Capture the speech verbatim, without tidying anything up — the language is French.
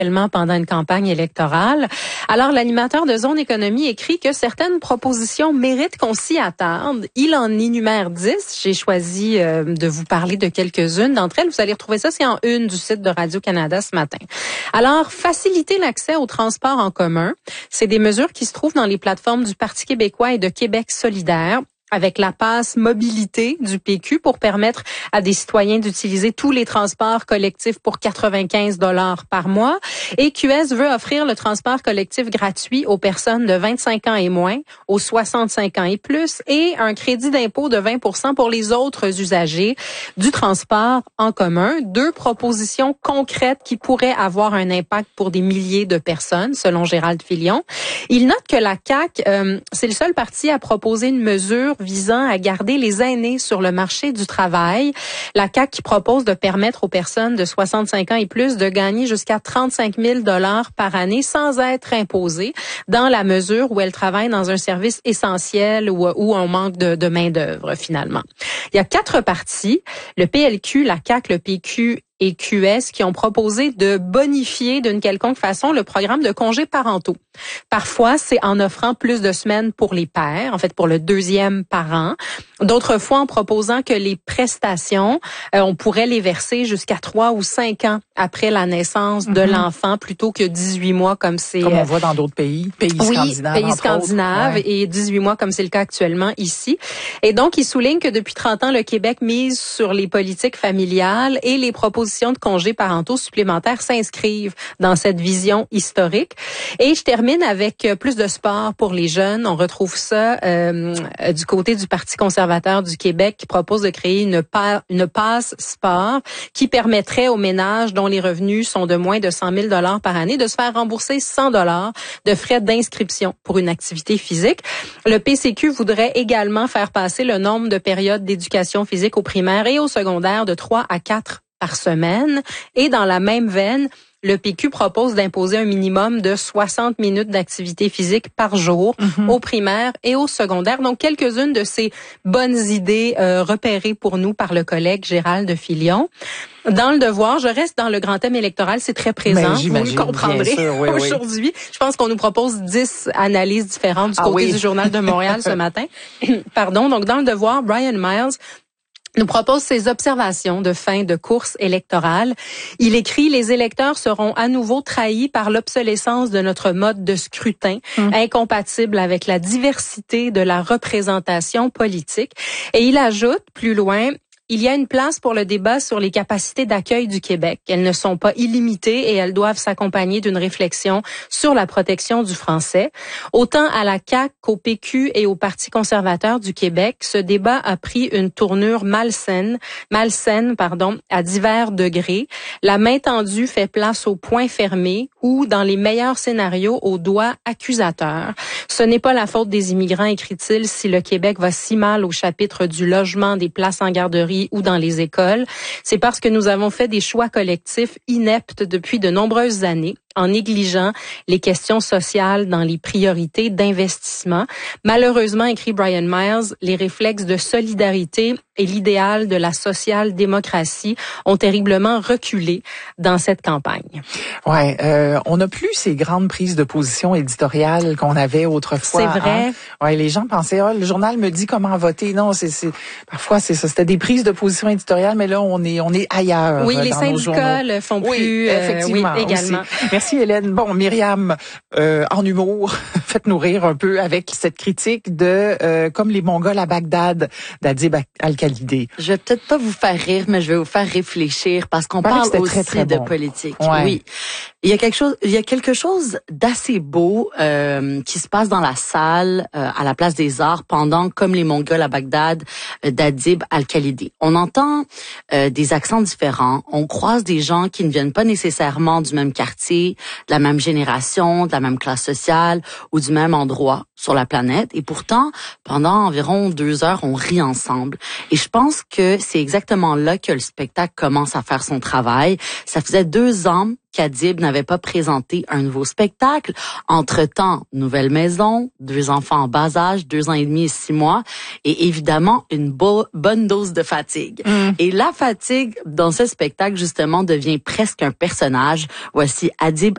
pendant une campagne électorale. Alors, l'animateur de Zone Économie écrit que certaines propositions méritent qu'on s'y attarde. Il en énumère dix. J'ai choisi euh, de vous parler de quelques-unes d'entre elles. Vous allez retrouver ça, c'est en une du site de Radio-Canada ce matin. Alors, faciliter l'accès au transport en commun, c'est des mesures qui se trouvent dans les plateformes du Parti québécois et de Québec solidaire, avec la passe mobilité du P Q pour permettre à des citoyens d'utiliser tous les transports collectifs pour quatre-vingt-quinze dollars par mois. Et Q S veut offrir le transport collectif gratuit aux personnes de vingt-cinq ans et moins, aux soixante-cinq ans et plus, et un crédit d'impôt de vingt pour cent pour les autres usagers du transport en commun. Deux propositions concrètes qui pourraient avoir un impact pour des milliers de personnes, selon Gérald Filion. Il note que la C A Q, euh, c'est le seul parti à proposer une mesure visant à garder les aînés sur le marché du travail. La C A Q qui propose de permettre aux personnes de soixante-cinq ans et plus de gagner jusqu'à trente-cinq mille dollars par année sans être imposées, dans la mesure où elles travaillent dans un service essentiel ou où on manque de, de main-d'œuvre, finalement. Il y a quatre partis, le P L Q, la C A Q, le P Q et Q S, qui ont proposé de bonifier d'une quelconque façon le programme de congés parentaux. Parfois, c'est en offrant plus de semaines pour les pères, en fait pour le deuxième parent. D'autres fois, en proposant que les prestations, euh, on pourrait les verser jusqu'à trois ou cinq ans après la naissance de mm-hmm. l'enfant, plutôt que dix-huit mois comme c'est... Comme on voit dans d'autres pays, pays oui, scandinaves. pays scandinaves, ouais. Et dix-huit mois comme c'est le cas actuellement ici. Et donc, il souligne que depuis trente ans, le Québec mise sur les politiques familiales et les propositions de congés parentaux supplémentaires s'inscrivent dans cette vision historique. Et je termine avec plus de sport pour les jeunes. On retrouve ça euh, du côté du Parti conservateur du Québec qui propose de créer une, pa- une passe sport qui permettrait aux ménages dont les revenus sont de moins de cent mille dollars par année de se faire rembourser cent dollars de frais d'inscription pour une activité physique. Le P C Q voudrait également faire passer le nombre de périodes d'éducation physique au primaire et au secondaire de trois à quatre par semaine. Et dans la même veine, le P Q propose d'imposer un minimum de soixante minutes d'activité physique par jour mm-hmm. au primaire et au secondaire. Donc, quelques-unes de ces bonnes idées euh, repérées pour nous par le collègue Gérald Filion. Dans le devoir, je reste dans le grand thème électoral, c'est très présent, vous le comprendrez sûr, oui, aujourd'hui. Oui. Je pense qu'on nous propose dix analyses différentes du ah, côté oui. du Journal de Montréal ce matin. Pardon, donc dans le devoir, Brian Miles nous propose ses observations de fin de course électorale. Il écrit « Les électeurs seront à nouveau trahis par l'obsolescence de notre mode de scrutin, mmh. incompatible avec la diversité de la représentation politique. » Et il ajoute plus loin, il y a une place pour le débat sur les capacités d'accueil du Québec. Elles ne sont pas illimitées et elles doivent s'accompagner d'une réflexion sur la protection du français. Autant à la C A Q qu'au P Q et au Parti conservateur du Québec, ce débat a pris une tournure malsaine, malsaine, pardon, à divers degrés. La main tendue fait place au poing fermé ou, dans les meilleurs scénarios, au doigt accusateur. Ce n'est pas la faute des immigrants, écrit-il, si le Québec va si mal au chapitre du logement, des places en garderie ou dans les écoles. C'est parce que nous avons fait des choix collectifs ineptes depuis de nombreuses années, en négligeant les questions sociales dans les priorités d'investissement. Malheureusement, écrit Brian Miles, les réflexes de solidarité et l'idéal de la social-démocratie ont terriblement reculé dans cette campagne. Ouais, euh, on n'a plus ces grandes prises de position éditoriales qu'on avait autrefois. C'est vrai. Hein? Ouais, les gens pensaient, oh, le journal me dit comment voter. Non, c'est, c'est parfois c'est ça. C'était des prises de position éditoriales, mais là on est on est ailleurs. Oui, euh, les dans syndicats le font oui, plus. Effectivement, euh, oui, également. Aussi. Merci Hélène. Bon, Myriam, euh, en humour, faites-nous rire un peu avec cette critique de euh, comme les Mongols à Bagdad d'Adib Al-Khalidi. Je vais peut-être pas vous faire rire, mais je vais vous faire réfléchir parce qu'on parle aussi très, très de bon. politique. Ouais. Oui, il y a quelque chose, il y a quelque chose d'assez beau euh, qui se passe dans la salle euh, à la Place des Arts pendant comme les Mongols à Bagdad euh, d'Adib Al-Khalidi. On entend euh, des accents différents, on croise des gens qui ne viennent pas nécessairement du même quartier, de la même génération, de la même classe sociale ou du même endroit sur la planète. Et pourtant, pendant environ deux heures, on rit ensemble. Et je pense que c'est exactement là que le spectacle commence à faire son travail. Ça faisait deux ans qu'Adib n'avait pas présenté un nouveau spectacle. Entre-temps, nouvelle maison, deux enfants en bas âge, deux ans et demi et six mois, et évidemment une bo- bonne dose de fatigue. Mm. Et la fatigue dans ce spectacle, justement, devient presque un personnage. Voici Adib